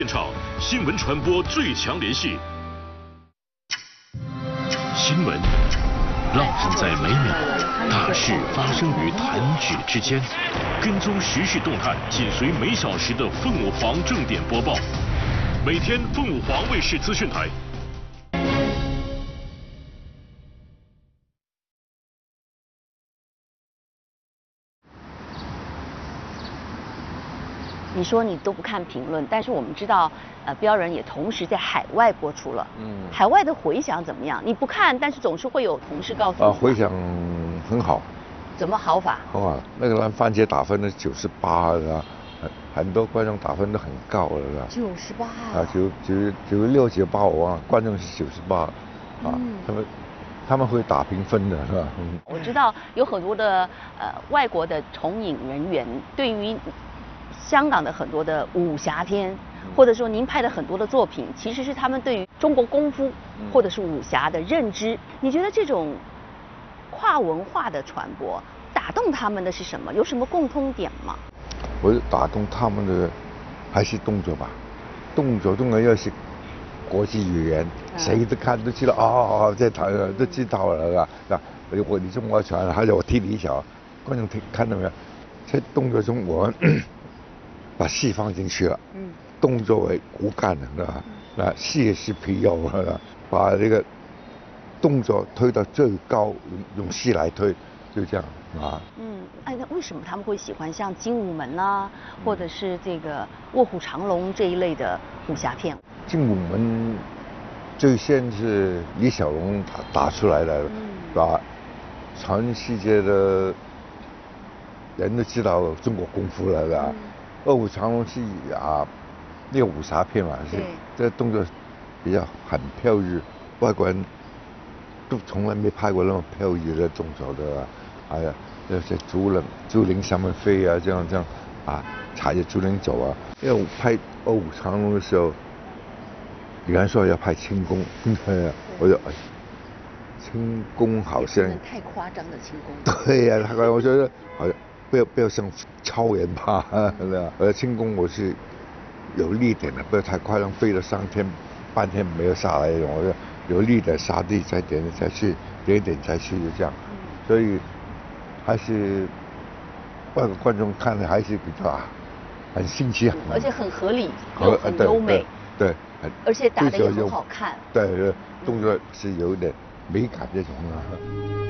现场新闻传播最强联系，新闻浪漫在每秒，大事发生于弹指之间，跟踪时事动态，紧随每小时的凤舞凰正点播报。每天凤舞凰卫视资讯台。 你说你都不看评论，但是我们知道，标人也同时在海外播出了。海外的回响怎么样？你不看，但是总是会有同事告诉你。 回响很好。 怎么好法？ 好啊，那个烂番茄打分的98啊，很多观众打分都很高了。 98 啊，96、98我忘了，观众是98啊，他们会打评分的是吧？ 我知道有很多的外国的重影人员对于香港的很多的武侠片，或者说您拍的很多的作品，其实是他们对于中国功夫或者是武侠的认知。你觉得这种跨文化的传播打动他们的是什么？有什么共通点吗？ 我打动他们的还是动作吧，动作又是国际语言，谁都看都知道哦，这台都知道了啊。你中国传，还有我踢你一脚，观众看到没有？在动作中我们把戏放进去了，动作为骨干的，是吧？那戏也是皮肉，是吧？把这个动作推到最高，用戏来推，就这样啊。 那为什么他们会喜欢像《精武门》啊，或者是这个《卧虎藏龙》这一类的武侠片？ 《精武门》最先是李小龙打出来的，把全世界的人都知道中国功夫了，是吧？卧虎藏龙是那个武侠片嘛，是这个动作比较很飘逸，外国人都从来没拍过那么飘逸的动作的，哎呀，那些竹林上面飞啊，这样啊，踩着竹林走啊。因为我拍卧虎藏龙的时候，有人说要拍轻功，我就轻功好像太夸张的轻功。 对呀，我觉得好像不要像超人吧，轻功我是有力点的，不要太夸张，飞了3天半天没有下来那种，我就有力的下地再点再去，点再去，就这样。所以还是外国观众看的还是比较很新奇， 而且很合理，又很优美。 对， 而且打得也很好看。 对，动作是有点美感这种啊。